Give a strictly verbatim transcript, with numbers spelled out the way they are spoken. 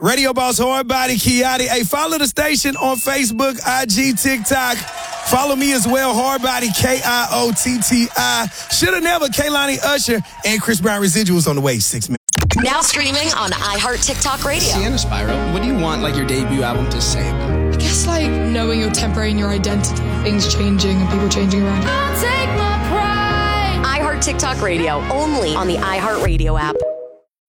Radio Boss Hard Body Kiati. Hey, follow the station on Facebook, I G, TikTok. Follow me as well, Hard Body, K I O T T I. Shoulda Never, Kaylani Usher, and Chris Brown Residuals on the way. Six minutes. Now streaming on iHeart TikTok Radio. Sienna Spyro, what do you want, like, your debut album to say about it? I guess, like, knowing your temporary and your identity. Things changing and people changing around. I'll take my pride. iHeart TikTok Radio, only on the iHeart Radio app.